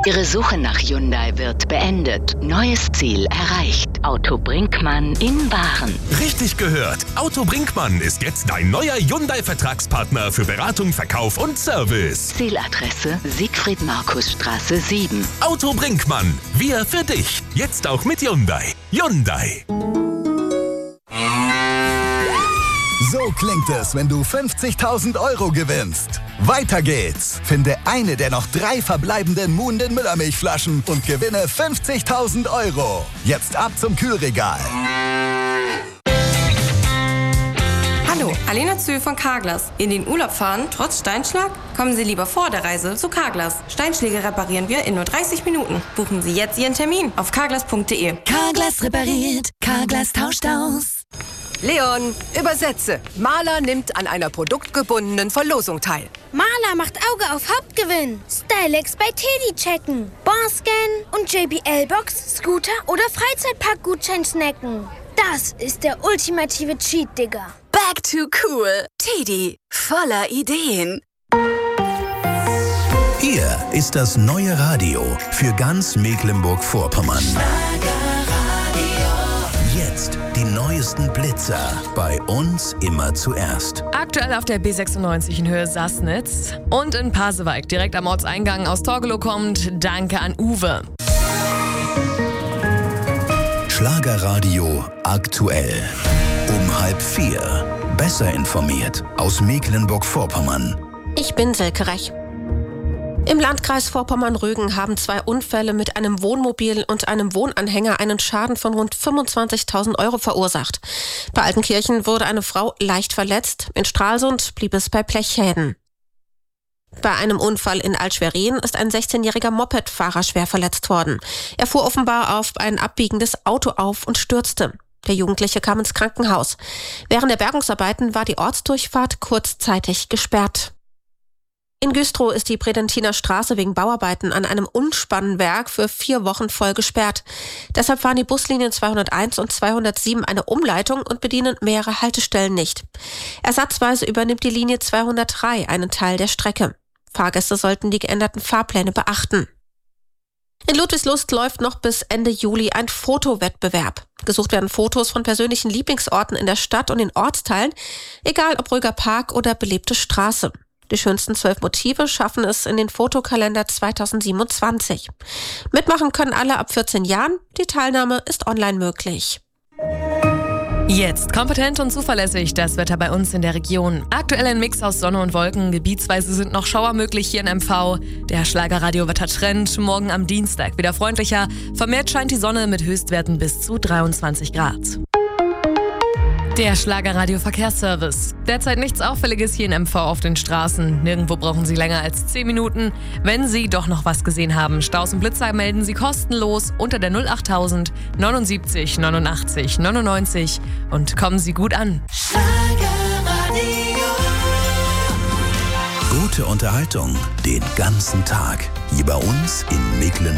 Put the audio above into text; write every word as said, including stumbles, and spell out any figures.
Ihre Suche nach Hyundai wird beendet. Neues Ziel erreicht. Auto Brinkmann in Waren. Richtig gehört. Auto Brinkmann ist jetzt dein neuer Hyundai-Vertragspartner für Beratung, Verkauf und Service. Zieladresse Siegfried-Markus-Straße sieben. Auto Brinkmann. Wir für dich. Jetzt auch mit Hyundai. Hyundai. So klingt es, wenn du fünfzigtausend Euro gewinnst. Weiter geht's. Finde eine der noch drei verbleibenden Muhnden Müllermilchflaschen und gewinne fünfzigtausend Euro. Jetzt ab zum Kühlregal. Hallo, Alena Zühl von Carglass. In den Urlaub fahren, trotz Steinschlag? Kommen Sie lieber vor der Reise zu Carglass. Steinschläge reparieren wir in nur dreißig Minuten. Buchen Sie jetzt Ihren Termin auf carglass punkt de. Carglass repariert, Carglass tauscht aus. Leon, übersetze. Maler nimmt an einer produktgebundenen Verlosung teil. Maler macht Auge auf Hauptgewinn. Stylex bei Teddy checken. Bonscan und J B L-Box, Scooter oder Freizeitpark-Gutschein snacken. Das ist der ultimative Cheat, Digga. Back to cool. Teddy, voller Ideen. Hier ist das neue Radio für ganz Mecklenburg-Vorpommern. Jetzt die neuesten Blitzer. Bei uns immer zuerst. Aktuell auf der B sechsundneunzig in Höhe Sassnitz und in Pasewalk, direkt am Ortseingang aus Torgelow kommt. Danke an Uwe. Schlagerradio aktuell. Um halb vier. Besser informiert aus Mecklenburg-Vorpommern. Ich bin Silke Rech. Im Landkreis Vorpommern-Rügen haben zwei Unfälle mit einem Wohnmobil und einem Wohnanhänger einen Schaden von rund fünfundzwanzigtausend Euro verursacht. Bei Altenkirchen wurde eine Frau leicht verletzt, in Stralsund blieb es bei Blechschäden. Bei einem Unfall in Alt-Schwerin ist ein sechzehnjähriger Mopedfahrer schwer verletzt worden. Er fuhr offenbar auf ein abbiegendes Auto auf und stürzte. Der Jugendliche kam ins Krankenhaus. Während der Bergungsarbeiten war die Ortsdurchfahrt kurzzeitig gesperrt. In Güstrow ist die Predentiner Straße wegen Bauarbeiten an einem Umspannwerk für vier Wochen voll gesperrt. Deshalb fahren die Buslinien zweihunderteins und zweihundertsieben eine Umleitung und bedienen mehrere Haltestellen nicht. Ersatzweise übernimmt die Linie zweihundertdrei einen Teil der Strecke. Fahrgäste sollten die geänderten Fahrpläne beachten. In Ludwigslust läuft noch bis Ende Juli ein Fotowettbewerb. Gesucht werden Fotos von persönlichen Lieblingsorten in der Stadt und den Ortsteilen, egal ob ruhiger Park oder belebte Straße. Die schönsten zwölf Motive schaffen es in den Fotokalender zweitausendsiebenundzwanzig. Mitmachen können alle ab vierzehn Jahren. Die Teilnahme ist online möglich. Jetzt kompetent und zuverlässig das Wetter bei uns in der Region. Aktuell ein Mix aus Sonne und Wolken. Gebietsweise sind noch Schauer möglich hier in M V. Der Schlagerradio-Wettertrend morgen am Dienstag wieder freundlicher. Vermehrt scheint die Sonne mit Höchstwerten bis zu dreiundzwanzig Grad. Der Schlagerradio-Verkehrsservice. Derzeit nichts Auffälliges hier in M V auf den Straßen. Nirgendwo brauchen Sie länger als zehn Minuten. Wenn Sie doch noch was gesehen haben, Staus und Blitzer melden Sie kostenlos unter der null achttausend neunundsiebzig neunundachtzig neunundneunzig und kommen Sie gut an. Schlagerradio. Gute Unterhaltung den ganzen Tag. Hier bei uns in Mecklenburg.